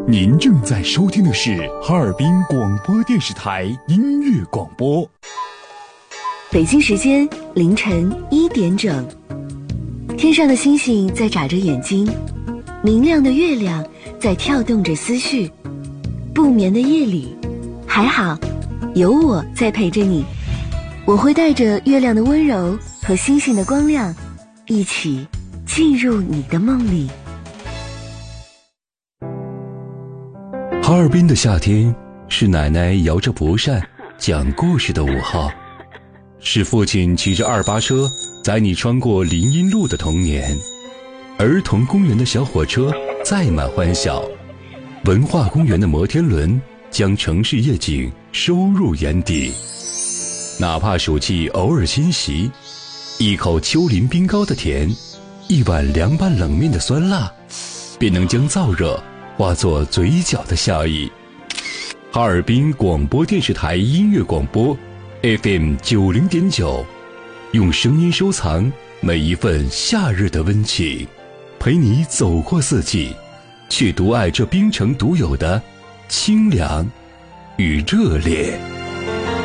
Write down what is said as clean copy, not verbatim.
您正在收听的是哈尔滨广播电视台音乐广播。 北京时间凌晨1点整，天上的星星在眨着眼睛，明亮的月亮在跳动着思绪。不眠的夜里，还好有我在陪着你，我会带着月亮的温柔和星星的光亮，一起进入你的梦里。 哈尔滨的夏天，是奶奶摇着蒲扇讲故事的午后，是父亲骑着288车载你穿过林荫路的童年，儿童公园的小火车载满欢笑，文化公园的摩天轮将城市夜景收入眼底。哪怕暑气偶尔侵袭，一口丘陵冰糕的甜，一碗凉拌冷面的酸辣，便能将燥热化作嘴角的笑意。哈尔滨广播电视台音乐广播 FM90.9， 用声音收藏每一份夏日的温情，陪你走过四季，去独爱这冰城独有的清凉与热烈。